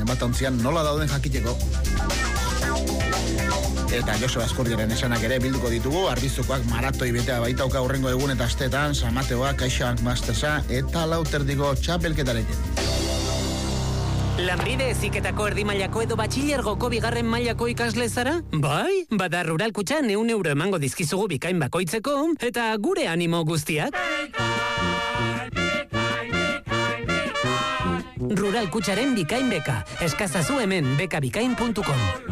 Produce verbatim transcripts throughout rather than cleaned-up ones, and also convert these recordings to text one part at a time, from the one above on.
bat ontzian nola dauden jakiteko. Eta Josu Azkurdiaren esanak ere bilduko ditugu, arbizukoak maratoi betea baitauka hurrengo egun eta asteetan, San Mateoa, CaixaBank Mastersa eta Lauterdiko txapelketarekin. Lanbide heziketako erdi mailako edo batxilergoko bigarren mailako ikasle zara? Bai, bada Rural Kutxan ehun euro emango dizkizugu bikain bakoitzeko, eta gure animo guztiak. Rural Kutxaren bikain beka, eskazazu hemen bekabikain puntu com.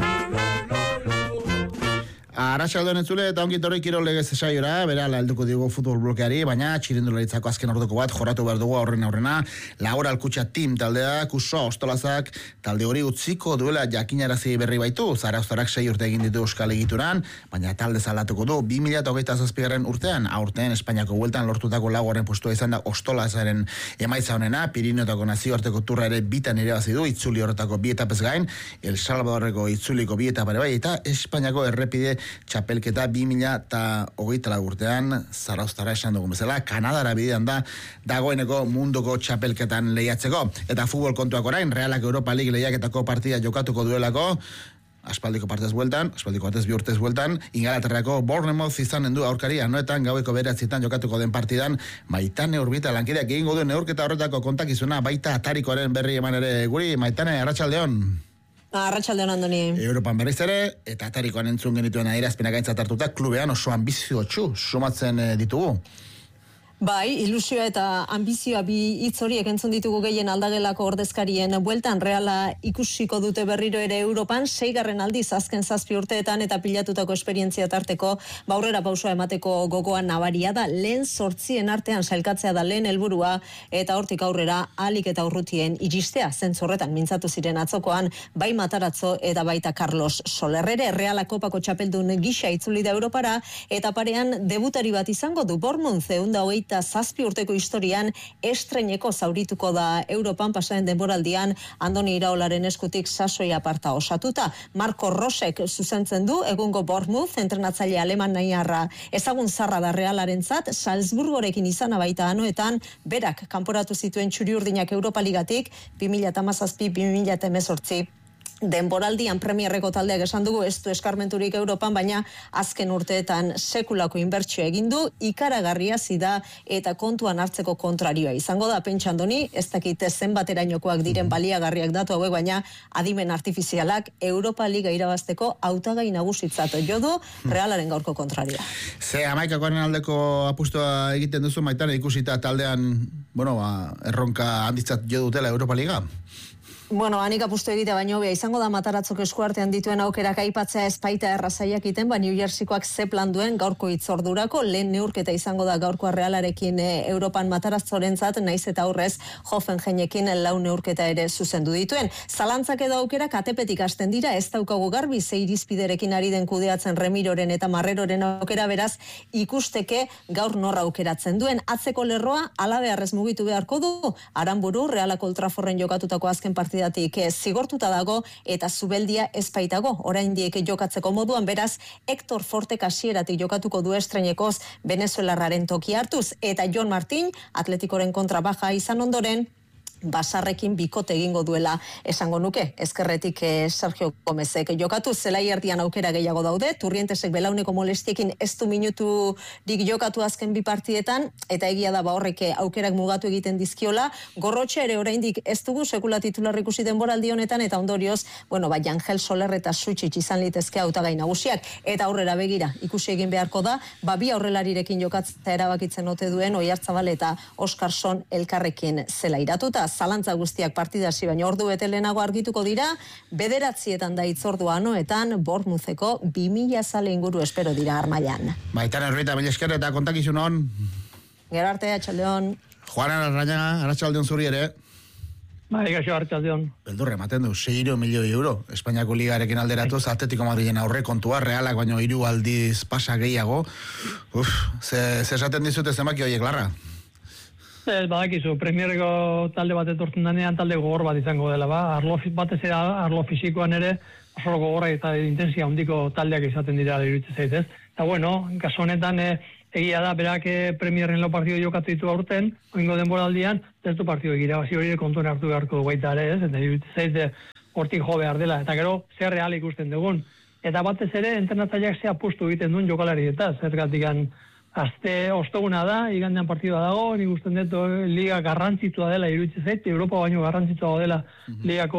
Arratsaldeon entzule eta ongi etorri Kirol Legez saiora, berala helduko digu futbol blokeari, baina txirrindularitzako azken orduko bat jorratu behar dugu aurrena aurrena. Laboral Kutxa Team taldeak, Uso Ostolazak talde hori utziko duela jakinarazi berri baitu. Zarauztarrak sei urte egin ditu euskal egituran, baina talde zalatuko du bi mila hogeita zazpigarren urtean, aurten Espainiako bueltan lortutako laugarren postua izan da Ostolazaren emaitza honena. Pirineotako nazioarteko turra ere bitan irabazi du, itzuli horretako bi etapez gain, El Salvadorreko itzuliko bi etapa ere bai, eta Espainiako errepide txapelketa bi mila hogeita lau urtean, Zarauztara esan dugun bezala, Kanadara bidean da dagoeneko munduko txapelketan lehiatzeko. Eta futbol kontuak orain, Realak Europa League lehiaketako partida jokatuko duelako, aspaldiko partez bueltan, aspaldiko partez bi urtez bueltan, Ingalaterrako Bournemouth izanen du aurkaria, noetan gaueko bederatzitan jokatuko den partidan, Maitane Urbita lankideak egingo du neurketa horretako kontakizuna, baita atarikoaren berri eman ere guri. Maitane, arratsaldeon. Arratsaldeon Andoni. Europan berriz ere, eta atarikoan entzun genituen adierazpenak aintzat hartuta, klubean oso ambizioatsu sumatzen ditugu. Bai, ilusioa eta ambizioa bi hitz horiek entzun ditugu gehien aldagelako ordezkarien bueltan. Reala ikusiko dute berriro ere Europan, seigarren aldiz azken zazpi urteetan eta pilatutako esperientzia tarteko baurrera pausua emateko gogoa nabaria da. Lehen zortzien artean sailkatzea da lehen helburua, eta hortik aurrera alik eta urrutien iristea. Zentzorretan mintzatu ziren atzokoan, bai Matarazzo eta baita Carlos Soler ere. Reala kopako txapeldun gisa itzuli da Europara, eta parean debutari bat izango du Bournemouth ehun eta hogeita zazpi urteko historian estreineko zaurituko da Europan pasaren denboraldian Andoni Iraolaren eskutik sasoi aparta osatuta. Marco Rosek zuzentzen du egungo Bournemouth, entrenatzaile alemaniarra ezagun zarra da Realarentzat, Salzburgorekin izana baita anoetan, berak kanporatu zituen txuri-urdinak Europa Ligatik bi mila hamazazpi bi mila hemezortzi. Denboraldian Premierreko taldeak esan dugu ez du eskarmenturik Europan, baina azken urteetan sekulako inbertsioa egin du, ikaragarria zida eta kontuan hartzeko kontrarioa izango da. Pentsa Andoni, ez dakite zenbaterainokoak diren baliagarriak datu hauek, baina adimen artifizialak Europa Liga irabazteko hautagai nagusitzat jo du Realaren gaurko kontrarioa. Ze hamaikakoaren aldeko apustua egiten duzu, Maitane, ikusita taldean, bueno, erronka handitzat jo dutela Europa Liga? Bueno, hanik apustu egitea baino hobea izango da Mataratzok eskuartean dituen aukerak aipatzea espaita errazaiak iten, ba New Jerseykoak ze plan duen gaurko hitzordurako. Lehen neurketa izango da gaurko Realarekin e, Europan Matarazzorentzat, naiz eta aurrez Hoffenheimekin lau neurketa ere zuzendu dituen. Zalantzak edo aukerak atepetik hasten dira, ez daukagu garbi ze irizpiderekin ari den kudeatzen Remiroren eta Marreroren aukera, beraz ikusteke gaur norra aukeratzen duen. Atzeko lerroa alabearrez mugitu beharko du, Aranburu Realako Old Trafforden jokatutako azken partida partidatik zigortuta dago eta Zubeldia ezpaitago oraindik jokatzeko moduan, beraz Hector Fortek hasieratik jokatuko du estreinekoz venezuelarraren toki hartuz, eta Jon Martin Atletikoren kontra baja izan ondoren basarrekin bikote egingo duela esango nuke. Ezkerretik eh, Sergio Gomezek jokatu, zelai erdian aukera gehiago daude, Turrientesek belauneko molestiekin ez du minuturik jokatu azken bi partidetan, eta egia da ba horrek aukerak mugatu egiten dizkiola. Gorrotxe ere oraindik ez dugu sekula titular ikusi denboraldi honetan, eta ondorioz, bueno, ba Angel Soler eta Suchich izan litezke hautagai nagusiak, eta aurrera begira ikusi egin beharko da, ba bi aurrelarirekin jokatzea erabakitzen ote duen Oiartzabal eta Oskarson elkarrekin zela iratuta. Zalantza guztiak partida hasi baina ordu bete lehenago argituko dira, bederatzietan da hitzordua anoetan, Bournemoutheko bi mila zale inguru espero dira Armailan. Maitane Urbita, mila esker eta kontakizun hon. Gero arte, atxaldeon. Juan Arrañaga, arratsaldeon zuri ere. Bai, gaixo arratsaldeon. Beldurre ematen du, sei milioi euro. Espainiako ligarekin alderatuz, Atletico Madrilen aurre kontua, Realak baino hiru aldiz pasa gehiago. Uf, ze, ze esaten dizute zenbaki horiek larra? Ez, badakizu, Premierreko talde bat etortzen denean talde gogor bat izango dela, ba. Arlo, batez ere, arlo fisikoan ere, oso gogorra eta intensia handiko taldeak izaten dira iruditzen zait, ez? Eta bueno, kasu honetan, e, egia da, berak e, Premierren lau partido jokatu ditu aurten, oingo denboraldian, ez du partido irabazi hori kontuan hartu beharko baita ere, ez? Eta iruditzen zait, hortik jo behar dela, eta gero zer real ikusten dugun. Eta batez ere, entrenatzaileak ze apustu egiten duen jokalari eta zergatikan azte ostoguna da, igandean partidua dago, nik usten dut liga garrantzitsua dela, iruditzen zait, Europa baino garrantzitsua dela ligako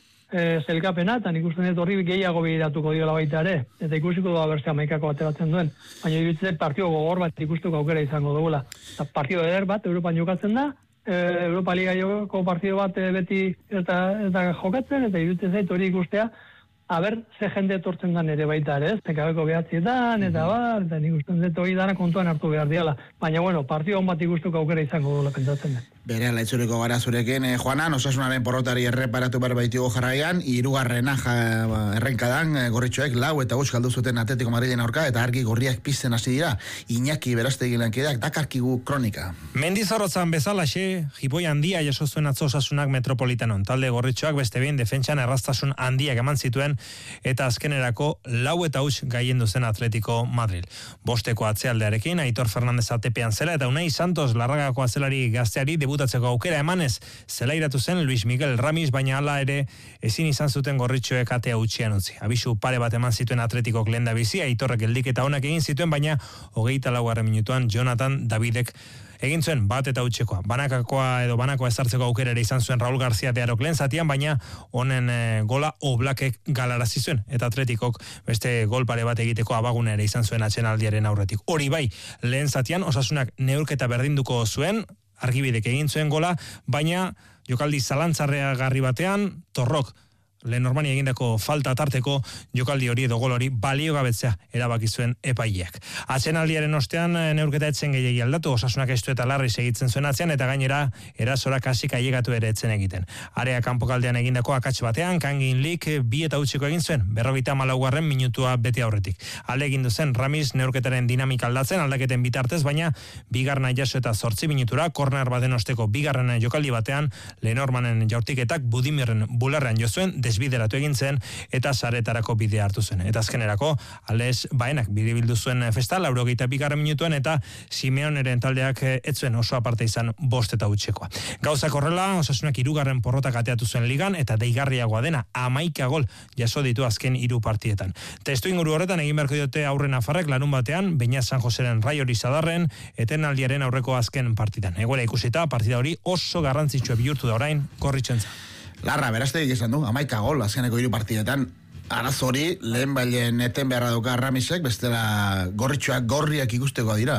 e, zelkapena, eta nik usten dut horri gehiago begiratuko diola baita ere, eta ikusiko da berzea maikako ateratzen duen, baina iruditzen zait partio gogor bat ikusteko aukera izango dugula. Eta partio eder bat, Europan jokatzen da, e, Europa Liga joko partio bat e, beti eta, eta jokatzen, eta iruditzen zait hori ikustea, haber, ze jende etortzen dan ere baita ere, ez? Tekabeko behatzietan, eta bar, eta nik usten dut hori dana kontuan hartu behar diala. Baina, bueno, partio hon bat ikustuko aukera izango dola pentsatzen den. Bere, laitzuriko gara zurekin, eh, Juanan, Osasunaren porrotari erreparatu behar baitigo jarraian, hirugarrena ja, errenkadan, eh, gorritxoek, lau eta huts galdu zuten Atletico Madrilen aurka, eta argi gorriak pizten hasi dira, Iñaki Berastegi lankideak, dakarkigu kronika. Mendizorrotzan bezalaxe, jipoi handia jaso zuen atzo Osasunak Metropolitanon. Talde gorritxoak beste behin defentsan erraztasun handiak eman zituen, eta azkenerako lau eta huts gaiendu zen Atletico Madrid. Bosteko atzealdearekin, Aitor Fernandez atepean zela, eta Unai Santos Larragako atzelari gazteari debutatzeko aukera emanez, zelairatu zen Luis Miguel Ramis, baina hala ere ezin izan zuten gorritxoek atea utxian utzi. Abisu pare bat eman zituen Atletikok lenda bizi, Aitorrek geldiketa onak egin zituen, baina hogeita laugarren minutuan Jonathan Davidek egin zuen bat eta utxekoa. Banakakoa edo banakoa ezartzeko aukera ere izan zuen Raul García de Arok lehen zatian, baina honen e, gola Oblakek galarazi zuen, eta Atletikok beste gol pare bat egiteko abagune ere izan zuen atsenaldiaren aurretik. Hori bai, lehen zatian Osasunak neurketa berdinduko zuen, Argibidek egin zuen gola, baina jokaldi zalantzarreagarri batean, Torrok Lenormani egindako falta tarteko jokaldi hori edo gol hori baliogabetzea erabaki zuen epaileak. Atsenaldiaren ostean neurketa etzen gehiegi aldatu, Osasunak estu eta larri segitzen zuen atzean, eta gainera erasora kasik ailegatu ere etzen egiten. Area kanpokaldean egindako akats batean, Kangin Lik bi eta utxeko egin zuen, berrogeita hamalaugarren minutua beti aurretik. Ale egin duzen Ramis neurketaren dinamika aldatzen, aldaketen bitartez, baina bigarna jaso eta zortzi minutura, korner baten osteko bigarren jokaldi batean, Lenormanen jaurtiketak Budimirren bularrean jo zuen, desbideratu egin zen eta saretarako bidea hartu zen. Eta azkenerako Ales Baenak bidibildu zuen festa laurogeita bigarren minutuen, eta Simeoneren taldeak ez zuen oso aparte izan bost eta utxekoa. Gauzak horrela, Osasunak hirugarren porrotak ateatu zuen ligan, eta deigarriagoa dena hamaika gol jaso ditu azken hiru partietan. Testu inguru horretan egin beharko diote aurren afarrek larun batean, Beñat San Joseren Rai hori zadarren, etenaldiaren aurreko azken partidan. Egoera ikusita, partida hori oso garrantzitsua bihurtu da orain gorritxoentzat. Larra, berazteik esan du, amaika gol, azkeneko hiru partidetan, arazori, lehen bailen eten beharra duka Ramisek, bestela gorritxoak gorriak ikusteko dira.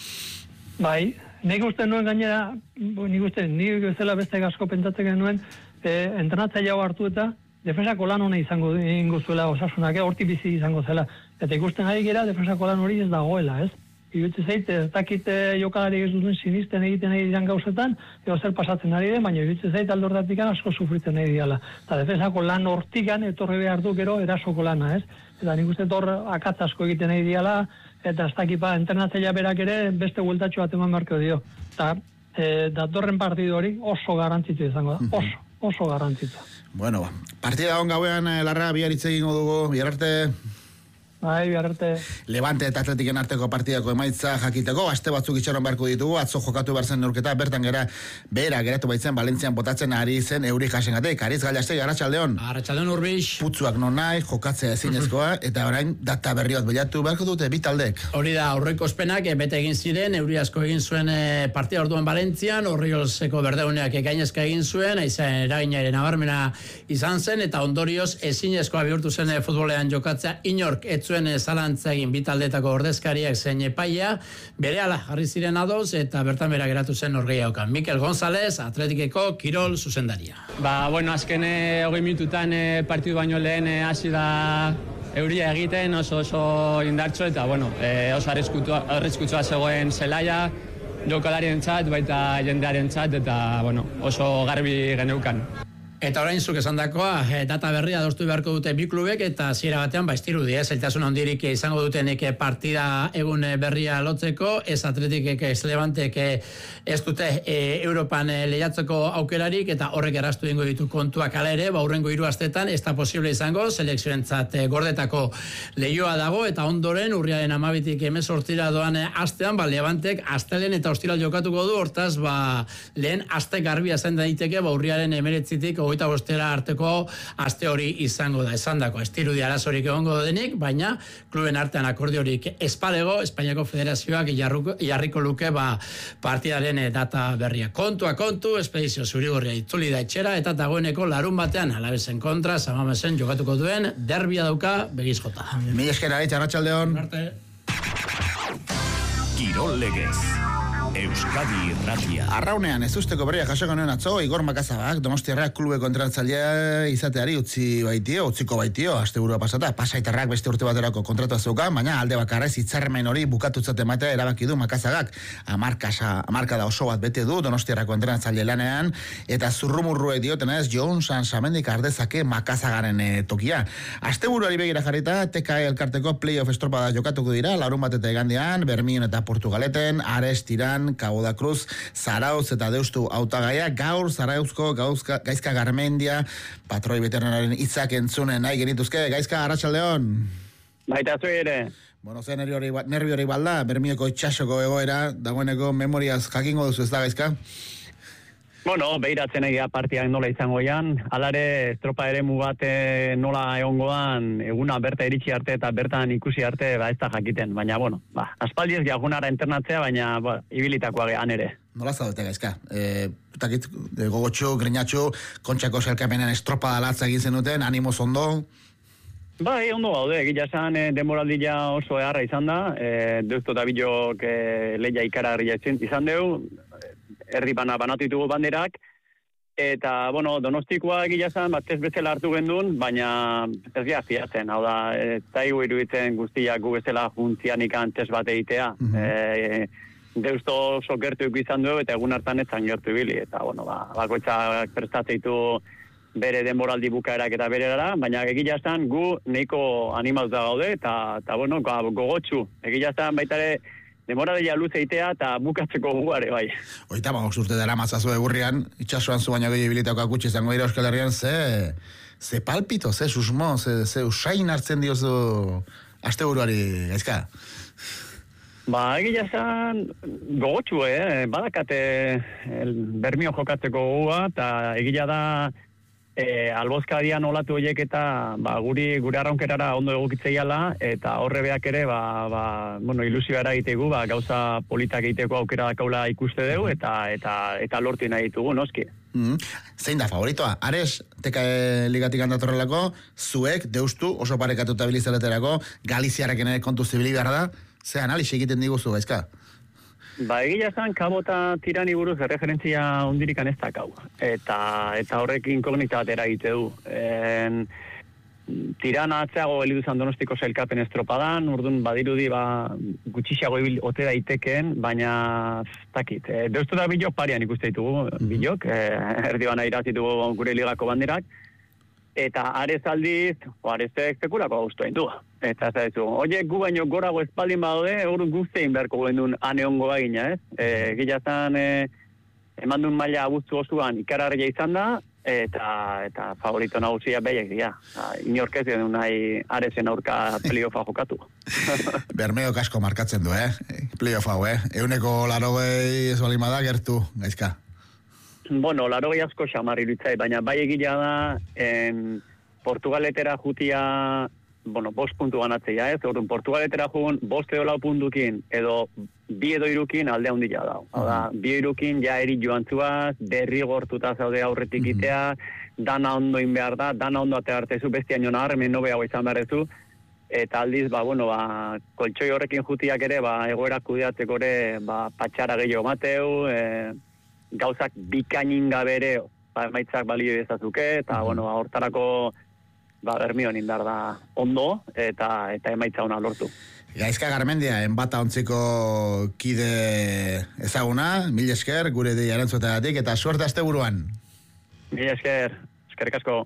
Bai, nik uste nuen gainera, nik uste, nik bezala beste asko pentsatzen genuen, e, entrenatzaile hau hartu eta defensako lan hona izango ingo zuela Osasunak, horti bizi izango zela. Eta ikusten ari gera, defensako lan hori ez dagoela, ez? Iruditzen zait, ez dakit jokalari ez duten sinisten egiten ari diran gauzetan, edo zer pasatzen ari den, baina iruditzen zait aldortatik asko sufritzen ari diala. Eta defensako lan hortikan etorri behar du gero erasoko lana, ez? Eta nik uste hor akatz asko egiten ari diala, eta ez dakipa entrenatzailea berak ere beste bueltatxo bat eman beharko dio. Eta e, datorren partidu hori oso garrantzitsu izango da, oso, oso garrantzitsu. Bueno, partida on gauean, Larra, bihar hitz egingo dugu, bihar arte. Bai, bihararte. Levante eta Atletiken arteko partidako emaitza jakiteko, aste batzuk itxaron beharko ditugu, atzo jokatu behar zen neurketa, bertan gera, bera, geratu baitzen, Valentzian botatzen ari zen euri jasengatek. Ariz Gailastegi, Arratsaldeon. Arratsaldeon Urbix. Putzuak non nahi, jokatzea ezinezkoa, eta orain data berri bat bilatu beharko dute bi taldek. Hori da, aurreko ospenak bete egin ziren, euri asko egin zuen e, partida orduan Valentzian, Orriolzeko berdeuneak gainezka egin zuen, izan eraginaren nabarmena izan zen, eta ondorioz ezinezkoa bihurtu zen e, futbolean jokatzea, inork ez zuen zalantza egin bi taldetako ordezkariak zein epaia, berehala jarri ziren adoz eta bertan bera geratu zen orgeiaukan. Mikel González, Atletikeko kirol zuzendaria. Ba, bueno, azken eh, hogei minututan eh, partidu baino lehen eh, hasi da euria egiten oso oso indartxo eta bueno, eh, oso arriskutsua zegoen zelaia, jokalarientzat baita jendearentzat eta bueno, oso garbi geneukan. Eta orain zuk esandakoa, e, data berria adostu beharko dute bi klubek eta hasiera batean ba estirudi, ez zailtasun handirik izango dutenek partida egun berria lotzeko, ez Atletikek ez Levantek ez dute e, Europan e, lehiatzeko aukerarik eta horrek erraztu dingo ditu kontuak hala ere, ba hurrengo hiru astetan ez da posible izango, selekzioentzat e, gordetako leioa dago eta ondoren urriaren hamabitik hemezortzira doan e, astean, ba Levantek astelehen eta ostiral jokatuko du, hortaz ba lehen aste garbia zen daiteke, ba urriaren hemeretzitik hogeita bostera arteko aste hori izango da. Esandako estirudi arazorik egongo denik, baina kluben artean akordiorik espalego, Espainiako Federazioak jarriko luke ba, partidaren data berria. Kontua kontu, Espedizio Zurigorria itzuli da etxera, eta dagoeneko larun batean Alavezen kontra, Samamesen jokatuko duen, derbia dauka begiz jota. Mila eskera, Arratsaldeon. Kirol Legez. Euskadi Irratia. Arraunean, ez usteko berria jasoko nuen atzo, Igor Makazabak, Donostiarrak klubeko entrenatzailea izateari utzi baitio, utziko baitio, asteburua pasata, Pasaitarrak beste urte baterako kontratua zeukan, baina alde bakarrez hitzarmen hori bukatutzat ematea erabaki du Makazagak. Amarkasa, amarkada oso bat bete du Donostiarrako entrenatzaile lanean, eta zurrumurruek diotenez, Jon Sansamendik ardezake Makazagaren e, tokia. Asteburuari begira jarrita, T K E elkarteko playoff estropada jokatuko dira, larun bat eta igandean, Bermion eta Portugaleten, Ares, Tiran, Cabo da Cruz, Zarauz eta Deustu hautagaia, gaur Zarauzko gauzka, Gaizka Garmendia, patroi veteranaren hitzak entzunen nahi genituzke. Gaizka, Arratsaldeon. Baita zu ere. Bueno, ze nervi hori balda, Bermioko itxasoko egoera, dagoeneko memoriaz jakingo duzu ez da, Gaizka? Bueno, behiratzen egia partiak nola izango ean, alare estropa ere mugate nola egongoan eguna berta iritsi arte eta bertan ikusi arte ba ez da jakiten, baina bueno, ba, aspaldiez jagunara internatzea, baina ba, ibilitakoa gehan ere. Nola zaudete, Gaizka? E, takit, e, gogotxu, grinatxu, kontxako selkapenean estropa dalatza egin zenuten, animoz ondo? Bai, ondo gaude, egia esan e, demoraldia oso eharra izan da, e, Deusto eta Bilok e, leia ikaragarria izan deu, herri bana banatu ditugu banderak, eta, bueno, Donostikoa egia esan, bat ez bezala hartu gendun, baina ez gira fiatzen, hau da, ez daigu iruditzen guztiak gu bezala juntzian ikan test bat egitea. Mm-hmm. e, Deusto oso gertu izan du, eta egun hartan ez zan gertu ibili, eta, bueno, ba, bakoitzak prestatzeitu bere denboraldi bukaerak eta berera, baina egia esan gu neiko animauta gaude, eta, eta bueno, gogotxu, egia esan baitare, demoradeia luze itea eta bukatzeko guare, bai. Oita, ba, urte dara mazazue burrian, itxasuan zu baino gehi bilitako akutsi izango dira Euskal Herrian, ze, ze palpito, ze susmo, ze, ze usain hartzen diozu asteburuari, Gaizka? Ba, egia esan gogotxu, eh? Badakate Bermio jokatzeko gua, eta egia da E, albozkadian olatu horiek eta ba, guri gure arraunkerara ondo egokitzeiala, eta horre beak ere ba, ba, bueno, ilusioa eragitegu, ba, gauza politak egiteko aukera dakaula ikuste dugu, eta eta eta lortu nahi ditugu, noski. Mm-hmm. Zein da favoritoa? Ares, T K E ligatik handatorrelako, zuek, Deustu, oso parekatuta bilizaleterako, Galiziarekin ere kontu zibili behar da, ze analisi egiten diguzu, Gaizka? Ba, egia esan, Kabo eta Tirani buruz erreferentzia ondirikan ez dakau. Eta, eta horrek inkognita bat eragite du. En, Tirana atzeago elidu zan Donostiko sailkapen estropadan, urduan badirudi ba, gutxixiago ibil ote daitekeen, baina takit. E, Deustu da Bilok parian ikuste ditugu, Bilok, e, erdi bana irazitugu gure ligako banderak, eta Ares aldiz, o Aresek sekulako guztu hain du. Eta ez da ditu, oie, gu baino gorago espaldin badode, eurun guztein beharko gendun aneongo bagina, ez? E, Gilazan, e, eman duen maila abuztu osuan ikararria izan da, eta eta favorito nagusia behiak dira. Inork ez duen nahi Aresen aurka playoffa jokatu. Bermeo kasko markatzen du, eh? Playoffa, eh? Euneko larogei ez balima da, gertu, Gaizka. Bueno, larogei asko xamar iruditzai, baina bai egila da, en Portugaletera jutia, bueno, bost puntu ganatzea, ez? Orduan, Portugaletera jugun, bost edo lau puntukin, edo bi edo irukin aldea hundila da. Hau da, bi irukin ja eri joan zuaz, derrigortuta zaude aurretik itea, dana ondo inbehar da, dana ondo atea hartezu, bestia nion aharmen nobe hau izan beharrezu, eta aldiz, ba, bueno, ba, koltsoi horrekin jutiak ere, ba, egoera kudeatzeko ere, ba, patxara gehiago mateu, e, gauzak bikainin gabere, ba, emaitzak balio ezazuke, eta, bueno, ba, hortarako, ba, Bermion indar da ondo, eta eta emaitza ona lortu. Gaizka Garmendia, enbata ontziko kide ezaguna, mil esker, gure dei arantzuetatik, eta suerte asteburuan. Mil esker, eskerrik asko.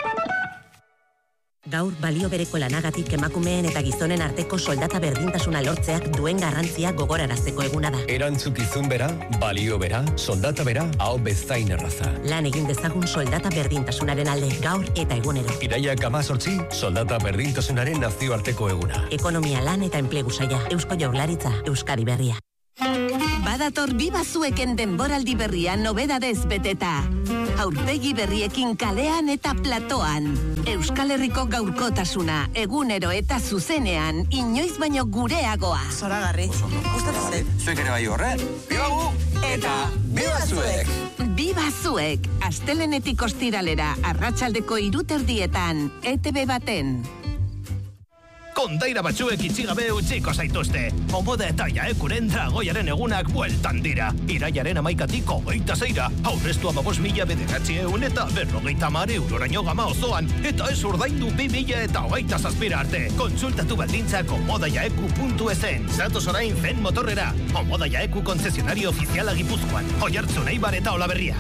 Gaur balio bereko lanagatik emakumeen eta gizonen arteko soldata berdintasuna lortzeak duen garrantzia gogorarazteko eguna da. Erantzukizun bera, balio bera, soldata bera, hau bezain erraza. Lan egin dezagun soldata berdintasunaren alde gaur eta egunero. Iraiak amazortzi, soldata berdintasunaren nazioarteko eguna. Ekonomia, lan eta enplegu saila, Eusko Jaurlaritza, Euskadi Berria. Badator biba zueken denboraldi berria nobedadez beteta. aurpegi berriekin kalean eta platoan. Euskal Herriko gaurkotasuna, egunero eta zuzenean, inoiz baino gureagoa. Zoragarri, gustatzen zait. Zuek ere bai horre? Biba gu! Eta biba zuek! Biba zuek, astelenetik ostiralera, arratsaldeko hiruterdietan, E T B baten. Kondaira batzuek itxigabe utziko zaituzte. Omoda eta jaekuren dragoiaren egunak bueltan dira. Iraiaren amaikatik hogeita zeira. Aurreztu amabos mila bederatzi eun eta berrogeita mare euroraino gama osoan. Eta ez urdaindu bi mila eta hogeita zazpira arte. Konsultatu baldintzak omodajaeku puntu esen. Zatoz orain zen motorrera. Omodajaeku konzesionario ofiziala Gipuzkoan. Oiartzun Eibar eta Olaberria.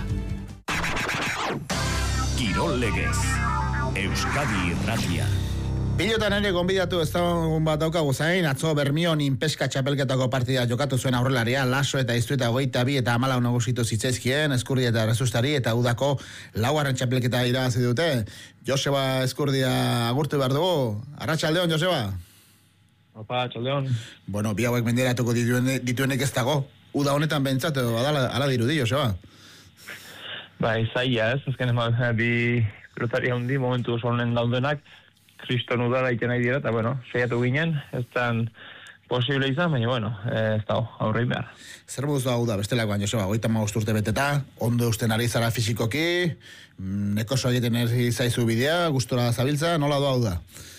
Kirol legez. Euskadi Irratia. Pilotan ere gonbidatu ezagun bat daukagu zain, atzo Bermion inpeska txapelketako partida jokatu zuen aurrelaria, Laso eta Iztueta hogeita bi eta hamalau nagusitu zitzaizkien, Eskurdi eta Rezustari, eta udako laugarren txapelketa irabazi dute. Joseba Eskurdia agurtu behar dugu. Arratsaldeon, Joseba. Opa, arratsaldeon. Bueno, bi hauek menderatuko dituen, dituenek ez dago. Uda honetan bentsat, adala, ala dirudi, Joseba. Ba, izaia ez, azken bi pilotaria hundi momentu oso honen daudenak, kriston udara iten nahi dira, eta, bueno, seiatu ginen, ez tan posible izan, baina, bueno, ez da, aurrein behar. Zer moduz hau da, bestelakoan, Joseba, goita mausturte beteta, ondo usten ari zara fizikoki, nekoso egiten erri zaizu bidea, gustora zabiltza, nola doa hau da?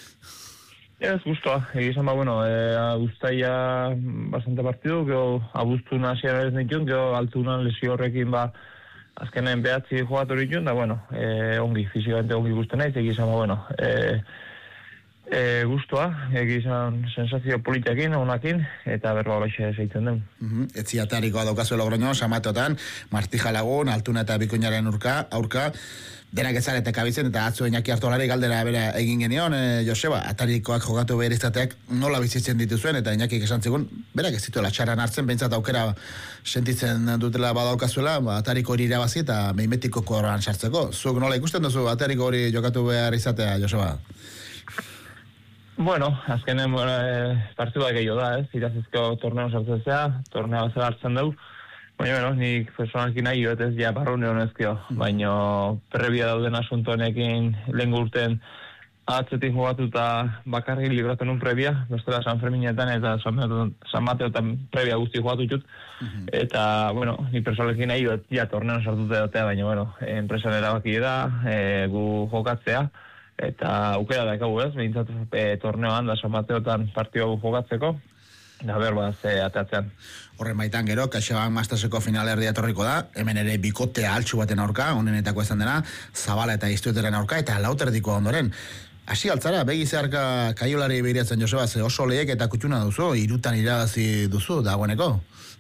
Ez, gustoa, egizan ba, bueno, e, guztaia bastante partidu, geho abuztun hasian ez nituen, geho altunan lesio horrekin, ba, azkenen behatzi jogatu dituen, da, bueno, e, ongi, fizikamente ongi guzti naiz, egizan ba, bueno, e, E, guztua, egizan sensazio politiakin, onakin, eta berba baixe zeitzen den. Uh-huh. Etzi atarikoa daukazu Logroño, Samatotan, Martija Lagun, Altuna eta Bikoinaren urka, aurka, denak ezaretek abitzen, eta atzu Iñaki Artolari galdera bera egin genion, e, Joseba, atarikoak jogatu behar izateak nola bizitzen dituzuen, eta Iñakik esan zigun, berak ez dituela txarran hartzen, bentsat aukera sentitzen dutela badaukazuela, ba, atariko hori irabazi eta meimetiko koran sartzeko. Zuk nola ikusten duzu atariko hori jokatu behar izatea, Joseba? Bueno, azkenen e, partua gehiago da, ez? Irazizko torneo sartzea, torneo zela hartzen dugu. Baina, bueno, nik personalki nahi joet ez ja barrune honezkio. Baina, prebia dauden asunto honekin lehen urten atzetik jogatu eta bakarrik libratu nun prebia, bestela San Ferminetan eta San Mateotan prebia guzti jogatu ditut. Eta, bueno, nik personalki nahi joet ja torneo sartute datea, baina, bueno, enpresan erabaki da, e, gu jokatzea. Eta aukera daikagu ez, behintzat e, torneoan da San Mateotan partio jokatzeko, da berba ze ateatzean. Horren baitan gero, CaixaBank Masterseko finalerdia etorriko da, hemen ere bikotea altxu baten aurka, honenetako izan dena, Zabala eta Iztueteren aurka, eta lauterdikoa ondoren. Hasi altzara, begi zeharka kaiolari behiratzen, Joseba, ze oso lehiek eta kutxuna duzu, irutan irabazi duzu, dagoeneko?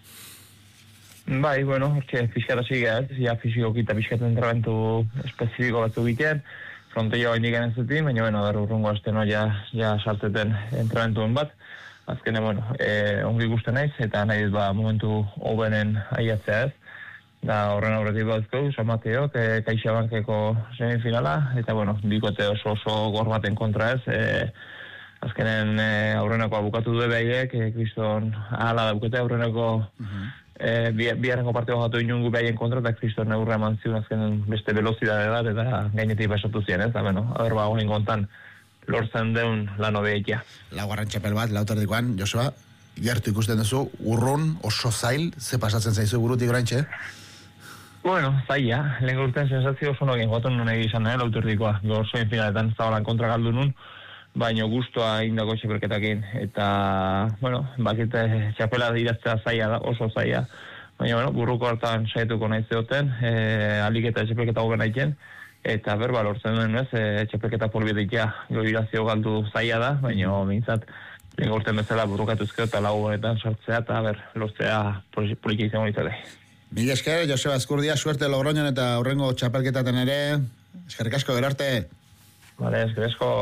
Bai, bueno, hortxe pixkara zigea ez, ja fizikoki eta pixkatu entrabentu espezifiko batzu egiten, fronteia bain digan ez dutin, baina, bueno, dar urrungo azteno ja, ja salteten entrenatuen bat. Azkene, bueno, e, ongi guzti naiz, eta nahi ba, momentu hobenen aiatzea ez. Da horren aurretik batzko, San Mateok, e, CaixaBankeko semifinala, eta, bueno, bikote oso oso gor baten kontra ez. E, azkenen e, aurrenakoa bukatu du behaiek, e, kriston ahala da bukete aurrenako E, biharrenko partio jatu inungu behaien kontra, eta kriston neurra eman zion azken beste velozidade bat, eta gainetik pasatu ziren, ez? Da, bueno, haber ba, honin kontan lortzen deun lan obeikia. Laugarren txapel bat, lauterdikoan, Joseba, gertu ikusten duzu, urrun, oso zail, ze pasatzen zaizu burutik oraintxe? Bueno, zaila, lehen urten sensazio oso nogin goton nun egizan, eh, lauterdikoa. Gaur zoin finaletan Zabalan kontra galdu nun, baina guztua indako txapelketakin, eta, bueno, bakite txapela iraztea zaila da, oso zaila, baina, bueno, burruko hartan saietuko nahi zeoten, e, alik eta txapelketa hoben aiken, eta berba lortzen duen, ez, e, txapelketa polbietekia, gero irazio galdu zaila da, baina, mintzat, lehen urten bezala burrukatuzkeo eta lau honetan sartzea, eta ber, lortzea poliki izango ditzale. Mila esker, Joseba Eskurdia, suerte Logroñon eta aurrengo txapelketaten ere, eskerrik asko gero arte. Vale, eskerrik asko.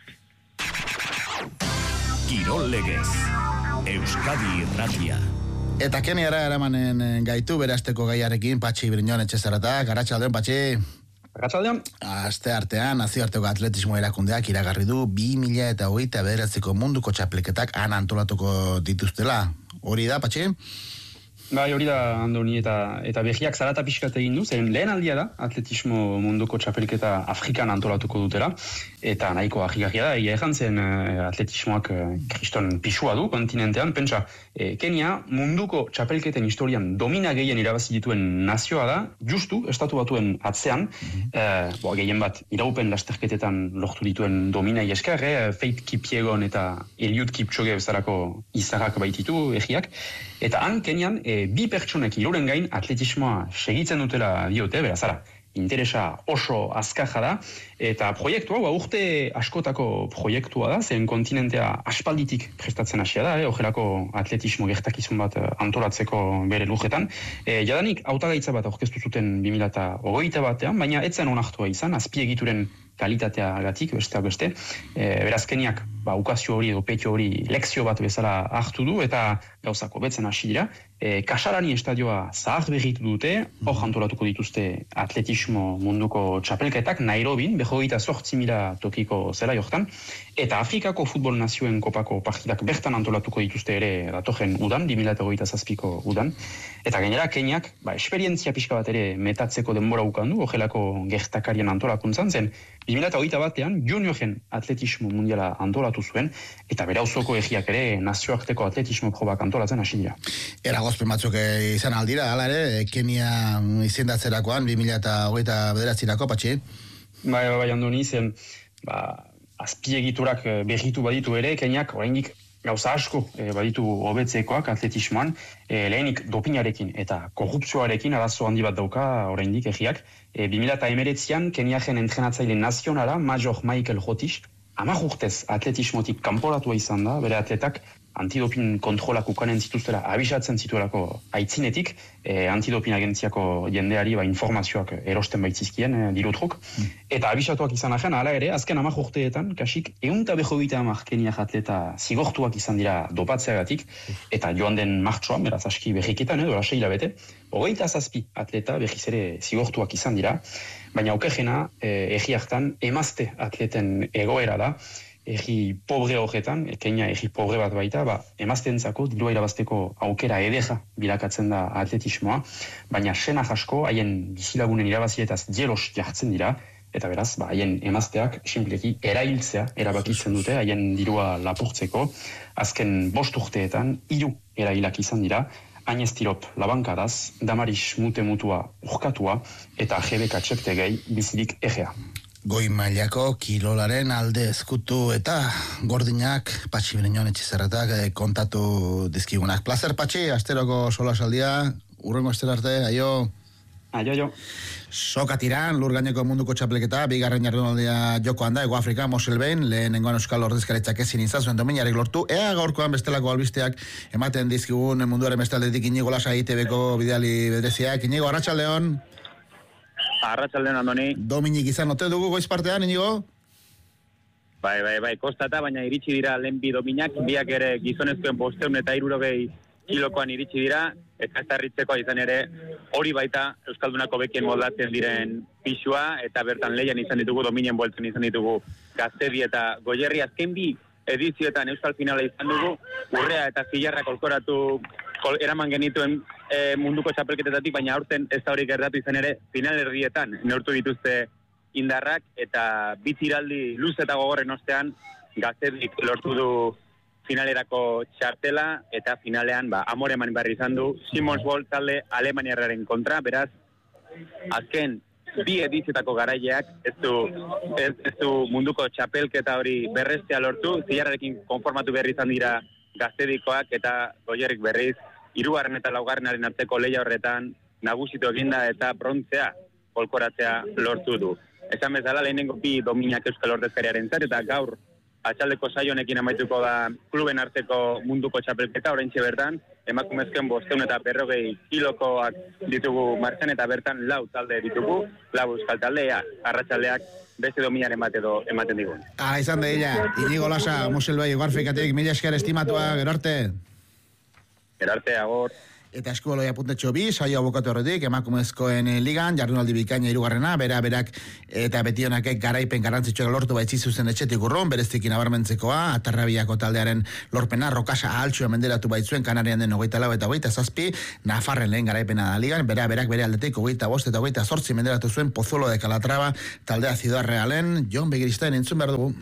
Kirol legez, Euskadi Irratia. Eta Keniara eramanen gaitu berazteko gaiarekin, Patxi Briñon etxezarata, Arratsaldeon, Patxi. Arratsaldeon. Aste artean, nazioarteko atletismo erakundeak iragarri du bi mila eta hogeita bederatziko munduko txapelketak han antolatuko dituztela. Hori da, Patxi? Bai, hori da, Andoni, eta eta behiak zarata pixkat egin du, zeren lehen aldia da, atletismo munduko txapelketa Afrikan antolatuko dutela, eta nahiko ahigarria da, egia ezan zen atletismoak kriston pixua du kontinentean, pentsa, e, Kenia munduko txapelketen historian domina gehien irabazi dituen nazioa da, justu, estatu batuen atzean, mm-hmm. e, bo, gehien bat, iraupen lasterketetan lortu dituen dominai esker, e, Faith Kipyegon eta Eliud Kipchoge bezalako izarrak baititu egiak, eta han Kenian e, bi pertsonek hiruren gain atletismoa segitzen dutela diote, berazara, interesa oso azkarra da, eta proiektua, ba, urte askotako proiektua da, zen kontinentea aspalditik prestatzen hasia da, eh, ojelako atletismo gertakizun bat antolatzeko bere lujetan. E, jadanik, hautagaitza bat aurkeztu zuten bi mila hogeita batean, baina etzen onartua izan, azpiegituren kalitateagatik, besteak beste, e, beraz Keniak, ba, ukazio hori edo petio hori lekzio bat bezala hartu du, eta gauzako betzen hasi dira. E, Kasarani estadioa zahar berritu dute, hor antolatuko dituzte atletismo munduko txapelketak, Nairobin, behogeita zortzi mila tokiko zela jortan, eta Afrikako futbol nazioen kopako partidak bertan antolatuko dituzte ere datorren udan, bi mila hogeita zazpiko udan, eta gainera Keniak, ba, esperientzia pixka bat ere metatzeko denbora ukandu, ojelako gertakarien antolakuntzan zen, bi mila hogeita batean junioren atletismo mundiala antolatu zuen, eta bere auzoko egiak ere nazioarteko atletismo probak antolatzen hasi dira. Eragozpen batzuk izan aldira, hala ere, Kenia izendatzerakoan, bi mila hogeita bederatzirako, Patxi? Bai, bai, Andoni, zen, ba, azpiegiturak berritu baditu ere, Keniak oraindik gauza asko e, baditu hobetzekoak atletismoan, e, lehenik dopinarekin eta korrupzioarekin arazo handi bat dauka oraindik egiak. E, bi mila hemeretzian Keniaren entrenatzaile nazionala, Major Michael Rotich, hamar urtez atletismotik kanporatua izan da, bere atletak antidopin kontrolak ukanen zituztela abisatzen zituelako aitzinetik, e, antidopin agentziako jendeari ba, informazioak erosten baitzizkien e, dirutruk, mm. eta abisatuak izan ahen, hala ere, azken hamar urteetan, kasik eunta behobita hamar Keniak atleta zigortuak izan dira dopatzeagatik, eta joan den martxoan, beraz aski berriketan, edo lasei hilabete, hogeita zazpi atleta berriz ere zigortuak izan dira, baina aukejena e, egi hartan emazte atleten egoera da, egi pobre horretan, Kenia egi pobre bat baita, ba, emazteentzako dirua irabazteko aukera edeja bilakatzen da atletismoa, baina sena jasko haien bizilagunen irabazietaz jelos jartzen dira, eta beraz, ba, haien emazteak sinpleki erailtzea erabakitzen dute, haien dirua lapurtzeko, azken bost urteetan, hiru erailak izan dira, Agnez Tirop labankadaz, Damaris Mute Mutua urkatua, eta Jebeka Txeptegei bizirik egea. Goi mailako kilolaren alde ezkutu eta gordinak Patxi Bereñon etxizerretak eh, kontatu dizkigunak. Plazer, Patxi, asteroko solasaldia, urrengo astera arte, aio. Aio, aio. Soka tiran, lur gaineko munduko txapleketa, bigarren jardunaldia jokoan da, Ego Afrika, Moselbein, lehenengoan euskal ordezkaretzak ezin izazuen dominarik lortu, ea gaurkoan bestelako albisteak ematen dizkigun munduaren bestaldetik Inigo Lasa I T Bko bideali bedreziak. Inigo, arratsaldeon. Arratsaldeon, Andoni. Dominik izan ote dugu goiz partean, Inigo? Bai, bai, bai, kostata, baina iritsi dira lehen bi dominak, biak ere gizonezkoen bosteun eta hirurogei kilokoan iritsi dira, eta ez tarritzeko izan ere hori baita Euskaldunako bekien moldatzen diren pisua, eta bertan leian izan ditugu, dominen bueltzen izan ditugu Gaztedi eta Goierri. Azken bi edizioetan Euskal finala izan dugu, Urrea eta Zilarra kolkoratu kol, eraman genituen e, munduko txapelketetatik, baina aurten ez da hori gertatu izan ere, final erdietan neurtu dituzte indarrak, eta bi tiraldi luz eta gogorren ostean Gaztedik lortu du finalerako txartela, eta finalean ba, amore eman barri izan du Simons Bolt talde Alemaniarraren kontra, beraz, azken bi edizitako garaileak ez du, ez, ez du munduko txapelketa hori berrestea lortu, Zilarrarekin konformatu berri izan dira Gaztedikoak, eta Goierrik berriz hirugarren eta laugarrenaren arteko lehia horretan nagusitu eginda eta brontzea kolkoratzea lortu du. Esan bezala lehenengo bi dominak euskal ordezkariaren zat, eta gaur atxaldeko saionekin amaituko da kluben arteko munduko txapelketa, oraintxe bertan, emakumezken bosteun eta berrogei kilokoak ditugu martzen, eta bertan lau talde ditugu, lau euskal taldea, arratsaldeak beste dominaren bat edo ematen digun. Ah, izan da ella, Inigo Lasa, Moselbai, Ego Afrikatik, mila esker estimatua, gero arte. Gero arte, agor. Eta eskubaloia puntetxo bi, saio abokatu horretik, emakumezkoen ligan, jardunaldi bikaina hirugarrena, bera berak eta betionak garaipen garrantzitsuak lortu baitzi zuzen etxetik urrun, bereziki nabarmentzekoa, Atarrabiako taldearen lorpena, Rokasa altxua menderatu baitzuen Kanarian den hogeita lau eta hogeita zazpi, Nafarren lehen garaipena da ligan, bera berak bere aldetik hogeita bost eta hogeita zortzi menderatu zuen Pozuelo de Calatrava, taldea Ciudad Realen, Jon Begiristen entzun behar dugu.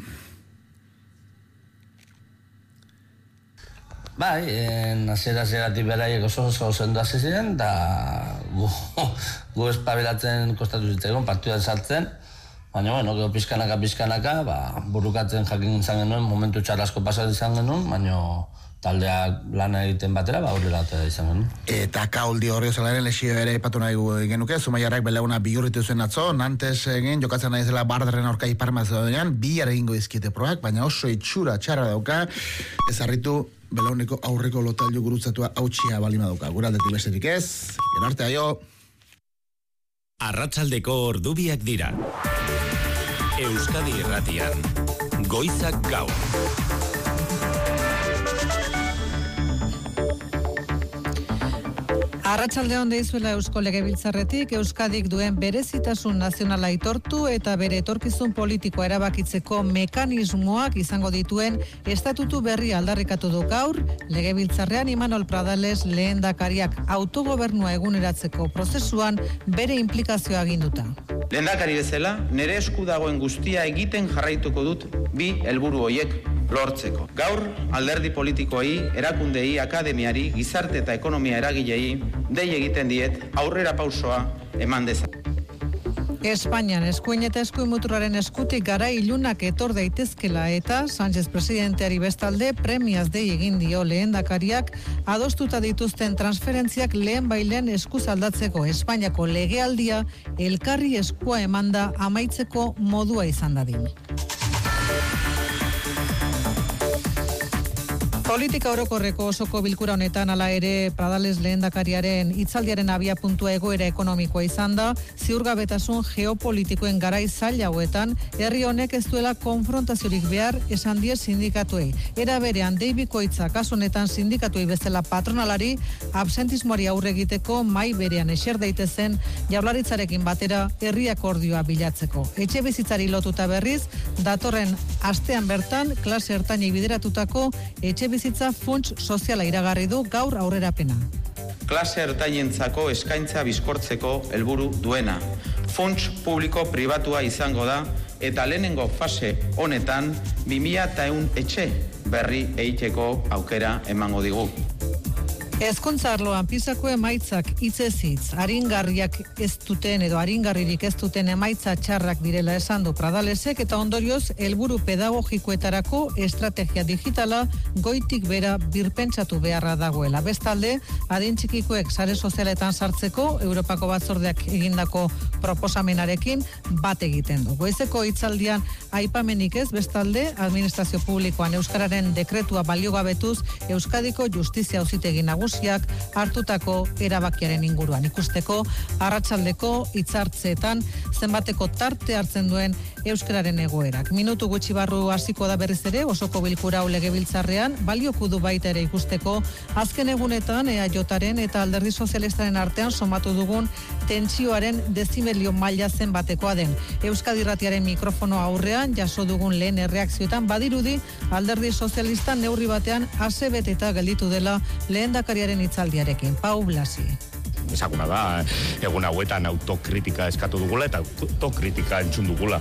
Bai, hasiera-hasieratik beraiek oso oso sendo hasi ziren, da gu, gu espabilatzen kostatu zitzaigun partidan sartzen, baina bueno, gero pizkanaka pizkanaka, ba, burukatzen jakin izan genuen, momentu txarrasko pasatu izan genuen, baina taldeak lana egiten batera, ba, aurrera izan genuen. Eta Kauldi Orriozalaren lesio ere ipatu nahi genuke, Zumaiarrak belauna bihurritu zuen atzo, Nantes egin jokatzen nahi zela Barderren aurka Ipar Makedonian, bihar egingo dizkiete probak, baina oso itxura txarra dauka, ezarritu belauneko aurreko lotailu gurutzatua hautsia balima dauka. Guraldetik besterik ez, gerarte aio. Arratsaldeko ordubiak dira. Euskadi Irratian, Goizak Gaur. Arratsalde on deizuela Eusko Legebiltzarretik, Euskadik duen berezitasun nazionala aitortu eta bere etorkizun politikoa erabakitzeko mekanismoak izango dituen estatutu berri aldarrikatu du gaur, Legebiltzarrean Imanol Pradales lehendakariak autogobernua eguneratzeko prozesuan bere inplikazioa aginduta. Lehendakari bezala, nire esku dagoen guztia egiten jarraituko dut bi helburu horiek lortzeko. Gaur, alderdi politikoei, erakundei, akademiari, gizarte eta ekonomia eragilei, dei egiten diet aurrera pausoa eman dezan. Espainian eskuin eta eskuin muturraren eskutik gara ilunak etor daitezkela eta Sánchez presidenteari bestalde premiaz dei egin dio lehendakariak adostuta dituzten transferentziak lehen bailen eskuz aldatzeko Espainiako legealdia elkarri eskua emanda amaitzeko modua izan dadin. Politika orokorreko osoko bilkura honetan hala ere Pradales lehendakariaren hitzaldiaren abiapuntua egoera ekonomikoa izan da, ziurgabetasun geopolitikoen garai zaila hauetan herri honek ez duela konfrontaziorik behar esan die sindikatuei. Era berean Dei Bikoitza kasu honetan sindikatuei bezala patronalari absentismoari aurre egiteko mai berean eser daitezen Jaurlaritzarekin batera herri akordioa bilatzeko. Etxebizitzari lotuta berriz datorren astean bertan klase ertainei bideratutako etxebizitza bizitza funts soziala iragarri du gaur aurrerapena. Klase ertainentzako eskaintza bizkortzeko helburu duena. Funts publiko pribatua izango da eta lehenengo fase honetan bi mila ehun etxe berri egiteko aukera emango digu. Hezkuntza arloan pisako emaitzak hitzez hitz, aringarriak ez duten edo aringarririk ez duten emaitza txarrak direla esan du Pradalesek eta ondorioz helburu pedagogikoetarako estrategia digitala goitik bera birpentsatu beharra dagoela. Bestalde, adin txikikoek sare sozialetan sartzeko Europako batzordeak egindako proposamenarekin bat egiten du. Goizeko hitzaldian aipamenik ez, bestalde, administrazio publikoan euskararen dekretua baliogabetuz Euskadiko Justizia Auzitegi Nagusiak hartutako erabakiaren inguruan ikusteko arratsaldeko hitzartzeetan zenbateko tarte hartzen duen euskararen egoerak. Minutu gutxi barru hasiko da berriz ere osoko bilkura hau Legebiltzarrean, balioko du baita ere ikusteko azken egunetan E A Jaren eta Alderdi Sozialistaren artean somatu dugun tentsioaren dezimelio maila zenbatekoa den. Euskadi Irratiaren mikrofono aurrean jaso dugun lehen erreakzioetan badirudi Alderdi Sozialista neurri batean asebeteta gelditu dela lehendakariaren hitzaldiarekin. Pau Blasi. Ezaguna da, egun hauetan autokritika eskatu dugula eta autokritika entzun dugula.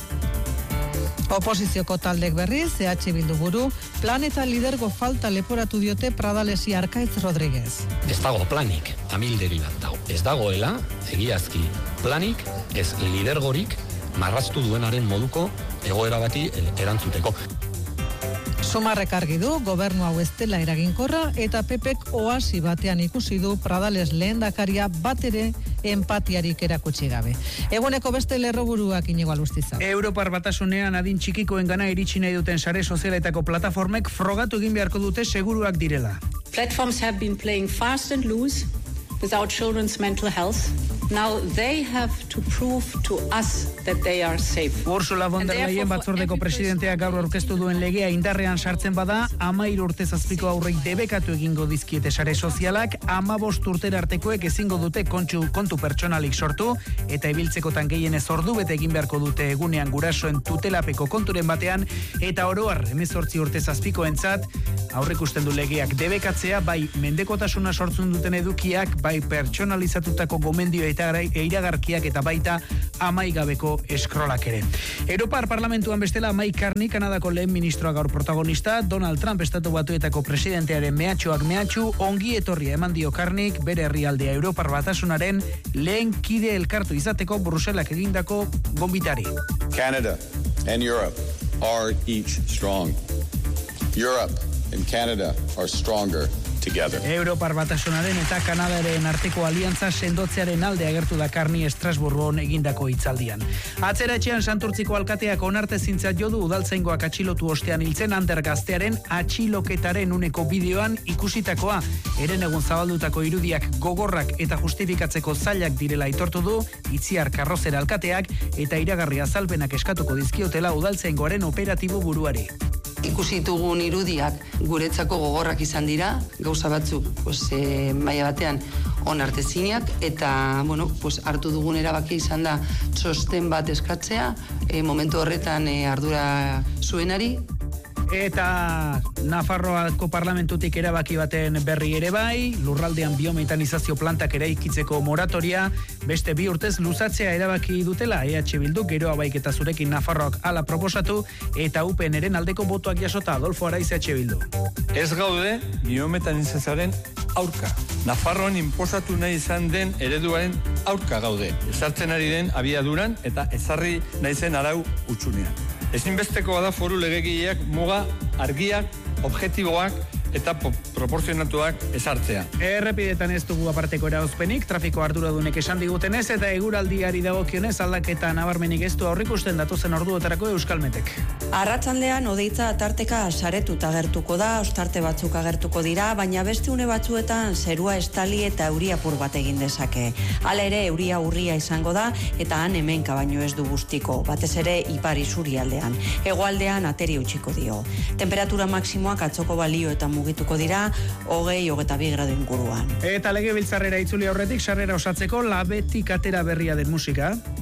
Oposizioko taldek berriz, E H Bildu buru, plan eta lidergo falta leporatu diote Pradalesi Arkaitz Rodriguez. Ez dago planik, amildegi bat dago. Ez dagoela, egiazki, planik, ez lidergorik marraztu duenaren moduko egoera bati erantzuteko. Sumarrek argi du, gobernu hau ez dela eraginkorra eta P Pek oasi batean ikusi du Pradales lehendakaria bat ere empatiarik erakutsi gabe. Eguneko beste lerroburuak Inigo Alustiza. Europar Batasunean adin txikikoen gana iritsi nahi duten sare sozialetako plataformek frogatu egin beharko dute seguruak direla. Platforms have been playing fast and loose without children's mental health. Now they have to prove to us that they are safe. Ursula von der Leyen batzordeko presidenteak gaur aurkeztu duen legea indarrean sartzen bada, hamairu urte zazpiko aurrei debekatu egingo dizkiete sare sozialak, hamabost urtera artekoek ezingo dute kontsu kontu pertsonalik sortu, eta ibiltzekotan gehienez ordu bete egin beharko dute egunean gurasoen tutelapeko konturen batean, eta oroar hemezortzi urte zazpikoentzat aurrikusten du legeak debekatzea, bai mendekotasuna sortzen duten edukiak, bai pertsonalizatutako gomendio eta iragarkiak eta baita amaigabeko eskrolak ere. Europar Parlamentuan bestela Mike Carney, Kanadako lehen ministroa gaur protagonista, Donald Trump estatu batuetako presidentearen mehatxoak mehatxu, ongi etorria eman dio Carneyk bere herrialdea Europar Batasunaren lehen kide elkartu izateko Bruselak egindako gonbitari. Canada and Europe are each strong. Europe and Canada are stronger together. Europar Batasunaren eta Kanadaren arteko aliantza sendotzearen alde agertu da Carney Estrasburgon egindako hitzaldian. Atzera etxean Santurtziko alkateak onartezintzat jo du udaltzaingoak atxilotu ostean hiltzen Ander gaztearen atxiloketaren uneko bideoan ikusitakoa. Eren egun zabaldutako irudiak gogorrak eta justifikatzeko zailak direla aitortu du Itziar Karrozera alkateak eta iragarri azalpenak eskatuko dizkiotela udaltzaingoaren operatibo buruari. Ikusi ditugun irudiak guretzako gogorrak izan dira, gauza batzuk pues, e, maila batean onartezinak, eta bueno, pues, hartu dugun erabaki izan da txosten bat eskatzea, e, momentu horretan e, ardura zuenari. Eta Nafarroako parlamentutik erabaki baten berri ere bai, lurraldean biometanizazio plantak eraikitzeko moratoria, beste bi urtez luzatzea erabaki dutela E H Bildu, gero abaik eta zurekin Nafarroak ala proposatu, eta U P Nren aldeko botoak jasota. Adolfo Araiz, E H Bildu. Ez gaude biometanizazioaren aurka. Nafarroan inposatu nahi izan den ereduaren aurka gaude. Ezartzen ari den abiaduran eta ezarri nahi zen arau utxunean. Ezinbestekoa da foru legegileak muga argiak, objektiboak eta proporzionatuak ezartzea. Errepidetan ez dugu aparteko erauzpenik, trafiko arduradunek esan digutenez eta eguraldiari dagokionez aldaketa nabarmenik ez du aurrikusten datozen orduotarako Euskalmetek. Arratsaldean odeitza tarteka saretuta agertuko da, ostarte batzuk agertuko dira, baina beste une batzuetan zerua estali eta euri apur bat egin dezake. Hala ere euria urria izango da eta han hemenka baino ez du guztiko, batez ere ipar isurialdean. Hegoaldean ateri utziko dio. Temperatura maksimoak atzoko balio eta mugituko dira, hogei, hogeita bi gradu inguruan. Eta legebiltzarrera itzuli aurretik sarrera osatzeko labetik atera berria den musika.